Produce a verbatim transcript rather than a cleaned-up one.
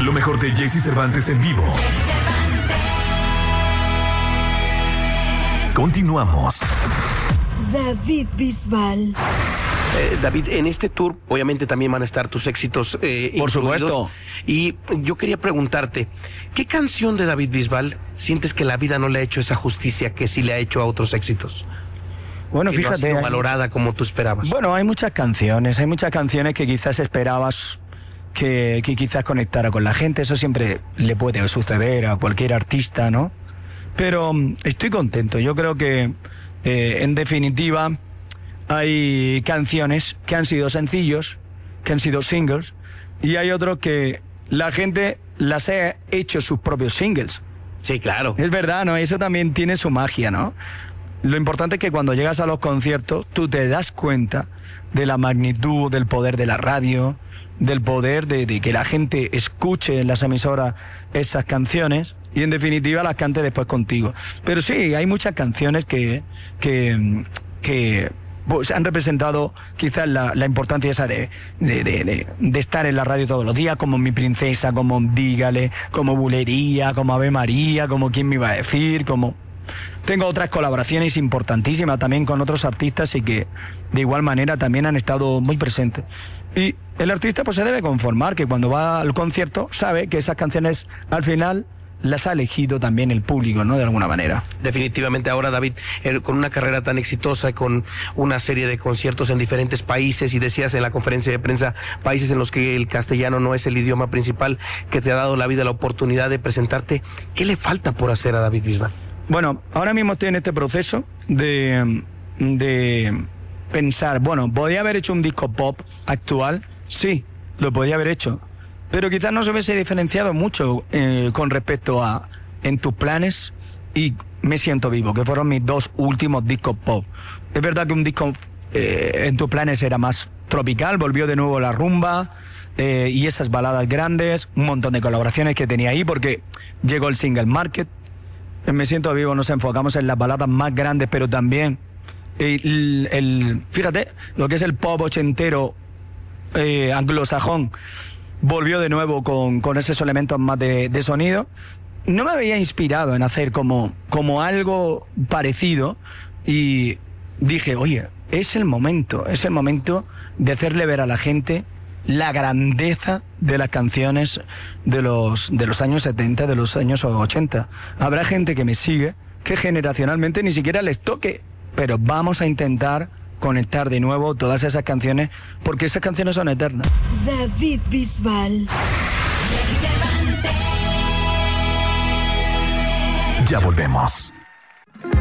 lo mejor de Jesse Cervantes en vivo. Continuamos. David Bisbal. Eh, David, en este tour obviamente también van a estar tus éxitos eh, Por incluidos. supuesto. Y yo quería preguntarte, ¿qué canción de David Bisbal sientes que la vida no le ha hecho esa justicia que sí le ha hecho a otros éxitos? Bueno, que no fíjate. ha sido hay- valorada como tú esperabas. Bueno, hay muchas canciones, hay muchas canciones que quizás esperabas que, que quizás conectara con la gente. Eso siempre le puede suceder a cualquier artista, ¿no? Pero mm, estoy contento. Yo creo que, eh, en definitiva, hay canciones que han sido sencillos, que han sido singles, y hay otros que la gente las ha hecho sus propios singles. Sí, claro. Es verdad, ¿no? Eso también tiene su magia, ¿no? Lo importante es que cuando llegas a los conciertos, tú te das cuenta de la magnitud, del poder de la radio, del poder de, de que la gente escuche en las emisoras esas canciones y en definitiva las cante después contigo. Pero sí, hay muchas canciones que, que, que pues, han representado quizás la, la importancia esa de, de, de, de, de estar en la radio todos los días, como Mi Princesa, como Dígale, como Bulería, como Ave María, como Quién me iba a decir, como... Tengo otras colaboraciones importantísimas también con otros artistas y que de igual manera también han estado muy presentes. Y el artista pues se debe conformar que cuando va al concierto sabe que esas canciones al final las ha elegido también el público, ¿no? De alguna manera. Definitivamente ahora, David, eh, con una carrera tan exitosa, con una serie de conciertos en diferentes países, y decías en la conferencia de prensa, países en los que el castellano no es el idioma principal, que te ha dado la vida la oportunidad de presentarte, ¿qué le falta por hacer a David Bisbal? Bueno, ahora mismo estoy en este proceso de, de pensar, bueno, ¿podría haber hecho un disco pop actual? Sí, lo podría haber hecho, pero quizás no se hubiese diferenciado mucho eh, con respecto a En tus planes y Me siento vivo, que fueron mis dos últimos discos pop. Es verdad que un disco eh, En tus planes era más tropical, volvió de nuevo la rumba eh, y esas baladas grandes, un montón de colaboraciones que tenía ahí porque llegó el Single Market. En Me siento vivo nos enfocamos en las baladas más grandes, pero también el, el fíjate, lo que es el pop ochentero eh, anglosajón volvió de nuevo con, con esos elementos más de, de sonido. No me había inspirado en hacer como, como algo parecido y dije, oye, es el momento, es el momento de hacerle ver a la gente la grandeza de las canciones de los, de los años setenta, de los años ochenta. Habrá gente que me sigue que generacionalmente ni siquiera les toque, pero vamos a intentar conectar de nuevo todas esas canciones porque esas canciones son eternas. David Bisbal. Ya volvemos.